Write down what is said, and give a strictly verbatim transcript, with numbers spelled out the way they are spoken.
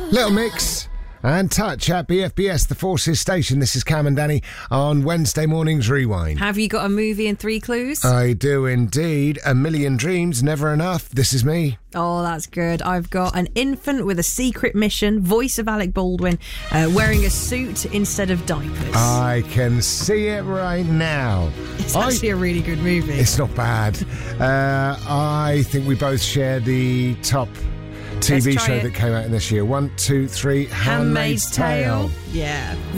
Little Mix and Touch at B F B S, the Forces Station. This is Cam and Danny on Wednesday Morning's Rewind. Have you got a movie and three clues? I do indeed. A Million Dreams, Never Enough. This is me. Oh, that's good. I've got an infant with a secret mission, voice of Alec Baldwin, uh, wearing a suit instead of diapers. I can see it right now. It's actually I, a really good movie. It's not bad. Uh, I think we both share the top T V show it. that came out in this year. One, two, three. Handmaid's, Handmaid's Tale. Tale. Yeah.